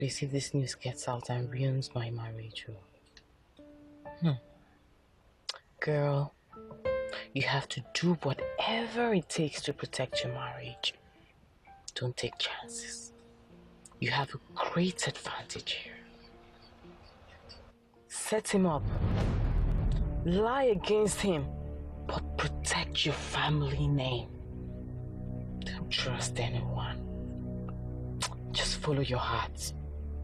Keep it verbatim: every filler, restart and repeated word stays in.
Please, if this news gets out and ruins my marriage, oh. Hmm. Girl, you have to do whatever it takes to protect your marriage. Don't take chances. You have a great advantage here. Set him up. Lie against him, but protect your family name. Don't trust anyone. Just follow your heart.